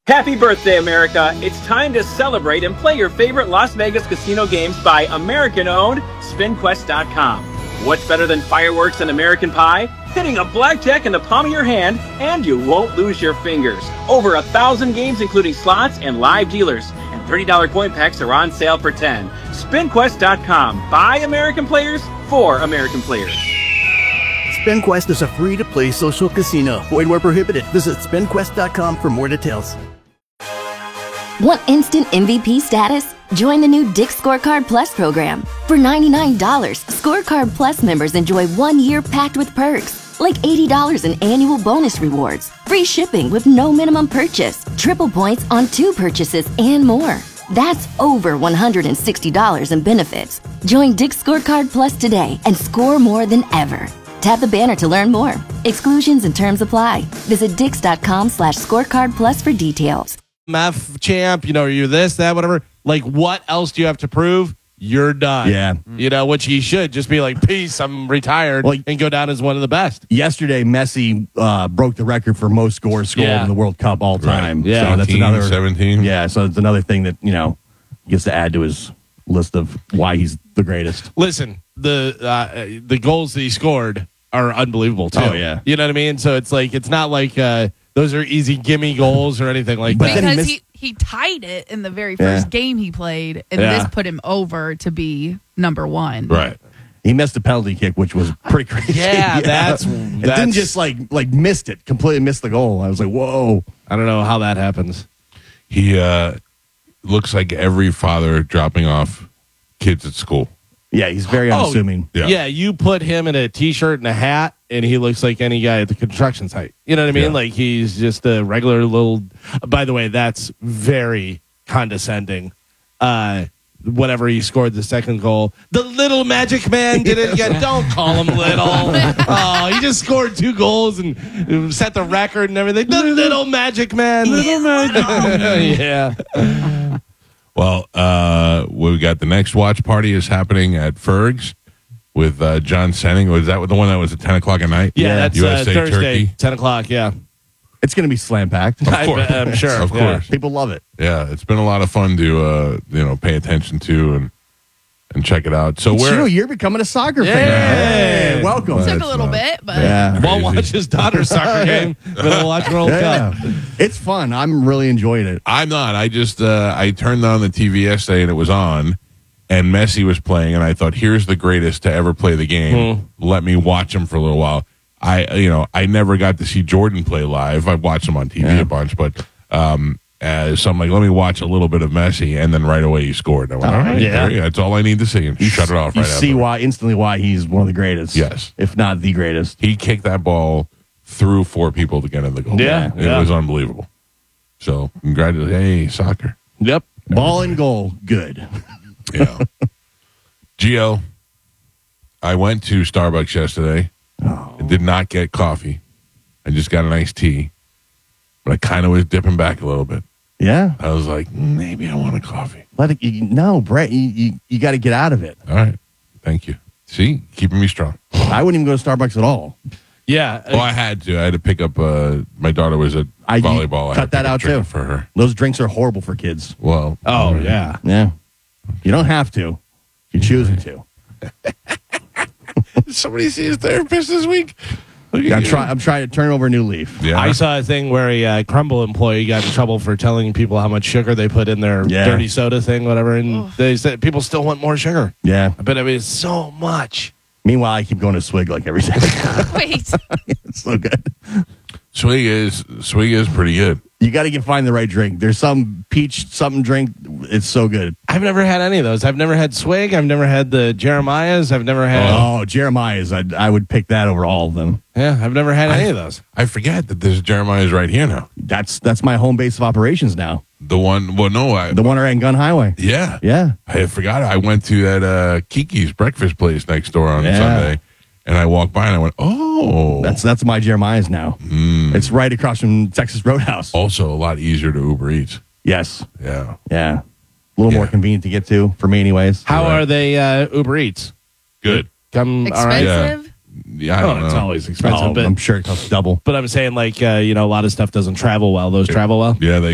Happy birthday, America! It's time to celebrate and play your favorite Las Vegas casino games by American-owned SpinQuest.com. What's better than fireworks and American Pie? Hitting a blackjack in the palm of your hand, and you won't lose your fingers. Over 1,000 games, including slots and live dealers. And $30 coin packs are on sale for 10. SpinQuest.com. By American players, for American players. SpinQuest is a free-to-play social casino. Void where prohibited. Visit SpinQuest.com for more details. Want instant MVP status? Join the new Dick's Scorecard Plus program. For $99, Scorecard Plus members enjoy 1 year packed with perks, like $80 in annual bonus rewards, free shipping with no minimum purchase, triple points on 2 purchases, and more. That's over $160 in benefits. Join Dick's Scorecard Plus today and score more than ever. Tap the banner to learn more. Exclusions and terms apply. Visit dix.com/scorecardplus for details. MF champ, you're this, that, whatever. Like, what else do you have to prove? You're done. Yeah. Which he should just be like, peace, I'm retired, and go down as one of the best. Yesterday, Messi broke the record for most scores scored in the World Cup all time. Right. Yeah. So that's another 17. Yeah, so it's another thing that, he gets to add to his list of why he's the greatest. Listen, the goals that he scored are unbelievable, too. Oh, yeah. You know what I mean? So it's not like those are easy gimme goals or anything like that. Because he tied it in the very first game he played, and this put him over to be number one. Right. He missed a penalty kick, which was pretty crazy. Yeah, that's it didn't just like missed it, completely missed the goal. I was like, whoa. I don't know how that happens. He looks like every father dropping off kids at school. Yeah, he's very unassuming. Yeah, you put him in a T-shirt and a hat, and he looks like any guy at the construction site. You know what I mean? Yeah. Like, he's just a regular little... By the way, that's very condescending. Whenever he scored the second goal, the little magic man did it again. Don't call him little. Oh, he just scored 2 goals and set the record and everything. The little magic man. Little magic. Yeah. Well, we got the next watch party is happening at Ferg's with John Senning. Was that the one that was at 10 o'clock at night? Yeah, that's USA Thursday, Turkey. 10 o'clock, yeah. It's going to be slam-packed. Of course. I'm sure. Of course. People love it. Yeah, it's been a lot of fun to pay attention to and check it out. So you're becoming a soccer fan. Hey, welcome. Took a little bit, but Won't watch his daughter's soccer game, but we'll watch World Cup. It's fun. I'm really enjoying it. I'm not. I just I turned on the TV yesterday and it was on, and Messi was playing, and I thought, here's the greatest to ever play the game. Let me watch him for a little while. I never got to see Jordan play live. I've watched him on TV a bunch, but so I'm like, let me watch a little bit of Messi, and then right away he scored. I went, all right, that's all I need to see, and shut it off right after. You see instantly why he's one of the greatest. Yes. If not the greatest. He kicked that ball through 4 people to get in the goal. Yeah. It was unbelievable. So, congratulations. Hey, soccer. Yep. Ball and goal, good. Yeah. Gio, I went to Starbucks yesterday. I did not get coffee. I just got an iced tea. But I kind of was dipping back a little bit. Yeah. I was like, maybe I want a coffee. No, Brett, you got to get out of it. All right. Thank you. See? Keeping me strong. I wouldn't even go to Starbucks at all. Yeah. Well, I had to. I had to pick up, my daughter was at volleyball. Cut that out, too. For her. Those drinks are horrible for kids. Well. Oh, yeah. Yeah. You don't have to. You're choosing to. Did somebody see his therapist this week? I'm trying to turn over a new leaf. Yeah. I saw a thing where a Crumble employee got in trouble for telling people how much sugar they put in their dirty soda thing, whatever, and they said people still want more sugar. Yeah. But I mean, it's so much. Meanwhile, I keep going to Swig like every day. wait. It's so good. Swig is pretty good. You got to find the right drink. There's some peach something drink. It's so good. I've never had any of those. I've never had Swig. I've never had the Jeremiah's. I've never had. Oh, Jeremiah's. I would pick that over all of them. Yeah, I've never had any of those. I forget that there's Jeremiah's right here now. That's my home base of operations now. The one, well, no. The one right on Gun Highway. Yeah. Yeah. I forgot. I went to that Kiki's breakfast place next door on Sunday, and I walked by and I went, oh. That's my Jeremiah's now. It's right across from Texas Roadhouse. Also a lot easier to Uber Eats. Yes. Yeah. Yeah. A little more convenient to get to, for me anyways. How are they Uber Eats? Good. Come all right. Expensive? Yeah, I don't know. It's always expensive. I'm sure it costs double. But I'm saying, a lot of stuff doesn't travel well. Those travel well? Yeah, they